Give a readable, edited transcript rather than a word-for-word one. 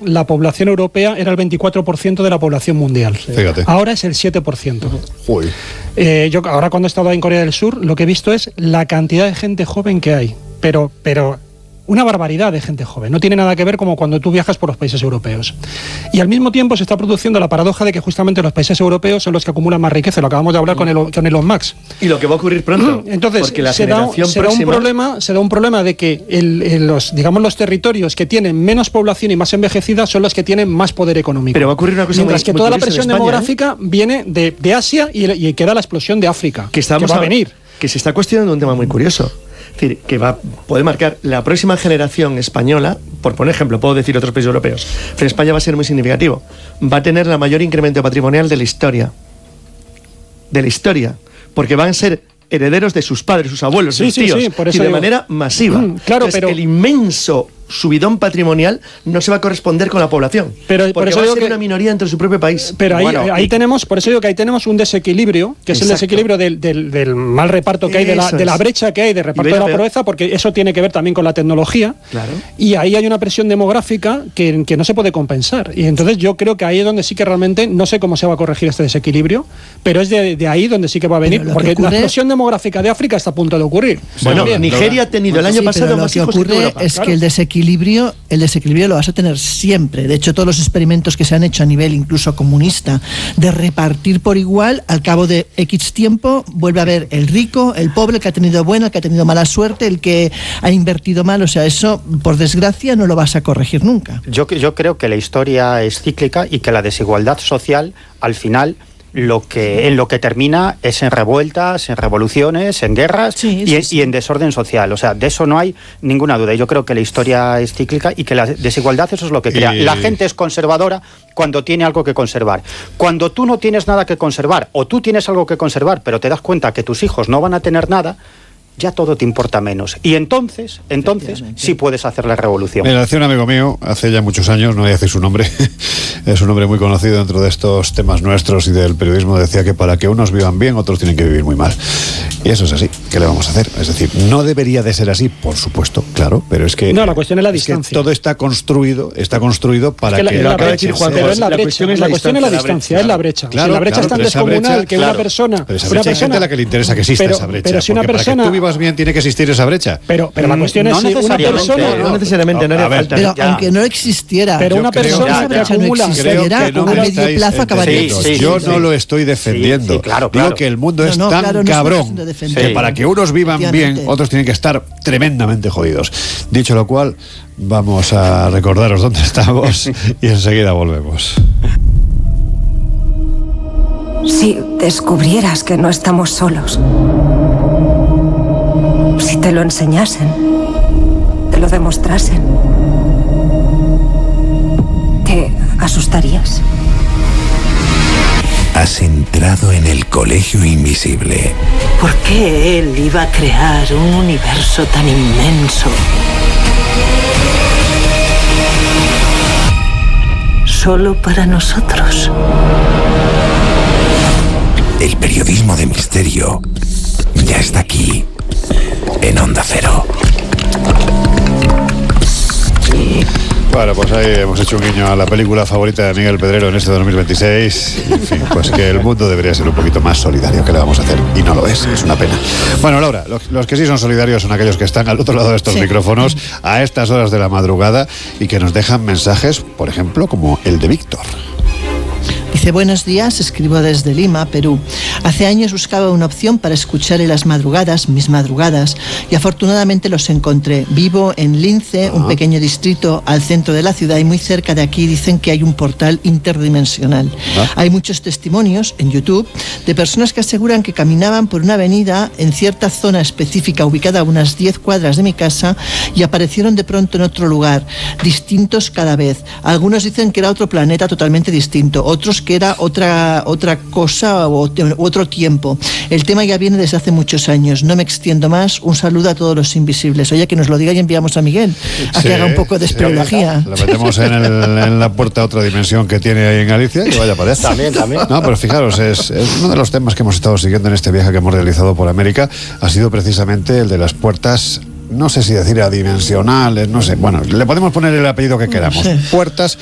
la población europea era el 24% de la población mundial. Fíjate. Ahora es el 7%. Uy. Yo ahora cuando he estado en Corea del Sur, lo que he visto es la cantidad de gente joven que hay. Pero una barbaridad de gente joven. No tiene nada que ver como cuando tú viajas por los países europeos. Y al mismo tiempo se está produciendo la paradoja de que justamente los países europeos son los que acumulan más riqueza. Lo acabamos de hablar con Elon Musk. Y lo que va a ocurrir pronto. Entonces, porque la se da un problema de que los territorios que tienen menos población y más envejecida son los que tienen más poder económico. Pero va a ocurrir una cosa mientras que toda la presión España, demográfica viene de Asia y queda la explosión de África, que va a venir. Que se está cuestionando un tema muy curioso. Es decir, que va a poder marcar la próxima generación española, por poner ejemplo, puedo decir otros países europeos, pero España va a ser muy significativo. Va a tener la mayor incremento patrimonial de la historia. De la historia. Porque van a ser herederos de sus padres, sus abuelos, sus tíos, por eso y de manera masiva. Claro, entonces, el inmenso subidón patrimonial no se va a corresponder con la población, porque por eso va a digo ser que una minoría dentro de su propio país. Pero ahí tenemos, por eso digo que ahí tenemos un desequilibrio, que es el desequilibrio del mal reparto que hay, de la brecha que hay de reparto de la pobreza, porque eso tiene que ver también con la tecnología, claro. Y ahí hay una presión demográfica que no se puede compensar, y entonces yo creo que ahí es donde sí que realmente, no sé cómo se va a corregir este desequilibrio, pero es de ahí donde sí que va a venir, porque la explosión demográfica de África está a punto de ocurrir. Bueno, Nigeria ha tenido el año pasado más hijos que Europa. Lo que ocurre es que el desequilibrio lo vas a tener siempre. De hecho, todos los experimentos que se han hecho a nivel incluso comunista de repartir por igual, al cabo de X tiempo vuelve a haber el rico, el pobre, el que ha tenido buena, el que ha tenido mala suerte, el que ha invertido mal. O sea, eso, por desgracia, no lo vas a corregir nunca. Yo creo que la historia es cíclica y que la desigualdad social, al final, en lo que termina es en revueltas, en revoluciones, en guerras y en desorden social. O sea, de eso no hay ninguna duda. Yo creo que la historia es cíclica y que la desigualdad, eso es lo que crea. La gente es conservadora cuando tiene algo que conservar. Cuando tú no tienes nada que conservar, o tú tienes algo que conservar, pero te das cuenta que tus hijos no van a tener nada, ya todo te importa menos. Y entonces sí puedes hacer la revolución. Mira, decía un amigo mío, hace ya muchos años, no voy a decir su nombre, es un hombre muy conocido dentro de estos temas nuestros y del periodismo, decía que para que unos vivan bien, otros tienen que vivir muy mal. Y eso es así. ¿Qué le vamos a hacer? Es decir, no debería de ser así, por supuesto, claro, pero es que... No, la cuestión es la distancia. Todo está construido para que... Lo acaba de decir Juan, pero es la brecha. La cuestión es la distancia, es la brecha. Claro, la brecha es tan descomunal que una persona... Pero esa brecha hay gente a la que le interesa que exista esa brecha. Pero si una persona... Para que tú vivas bien, tiene que existir esa brecha. Pero la cuestión es si una persona... No necesariamente, no haría falta. Pero aunque no existiera... Pero una persona que acumula... A medio plazo acabaría. Yo no lo estoy defendiendo. Digo que el mundo es tan cabrón que para que unos vivan bien, otros tienen que estar tremendamente jodidos. Dicho lo cual, vamos a recordaros dónde estamos y enseguida volvemos. Si descubrieras que no estamos solos, si te lo enseñasen, te lo demostrasen, ¿te asustarías? Has entrado en el Colegio Invisible. ¿Por qué él iba a crear un universo tan inmenso solo para nosotros? El periodismo de misterio ya está aquí, en Onda Cero. Bueno, pues ahí hemos hecho un guiño a la película favorita de Miguel Pedrero en este 2026. En fin, pues que el mundo debería ser un poquito más solidario. ¿Qué le vamos a hacer? Y no lo es una pena. Bueno, Laura, los que sí son solidarios son aquellos que están al otro lado de estos micrófonos a estas horas de la madrugada y que nos dejan mensajes, por ejemplo, como el de Víctor. Dice, buenos días, escribo desde Lima, Perú. Hace años buscaba una opción para escuchar en las madrugadas, mis madrugadas, y afortunadamente los encontré. Vivo en Lince, un pequeño distrito al centro de la ciudad, y muy cerca de aquí dicen que hay un portal interdimensional. Hay muchos testimonios en YouTube de personas que aseguran que caminaban por una avenida en cierta zona específica, ubicada a unas 10 cuadras de mi casa, y aparecieron de pronto en otro lugar, distintos cada vez. Algunos dicen que era otro planeta totalmente distinto, otros que era otra cosa u otro tiempo. El tema ya viene desde hace muchos años. No me extiendo más. Un saludo a todos los invisibles. Oye, que nos lo diga y enviamos a Miguel a que haga un poco de espeleología. Lo metemos en la puerta a otra dimensión que tiene ahí en Galicia, que vaya para allá. También. No, pero fijaros, es uno de los temas que hemos estado siguiendo en este viaje que hemos realizado por América, ha sido precisamente el de las puertas, no sé si decir adimensionales, no sé, bueno, le podemos poner el apellido que queramos, puertas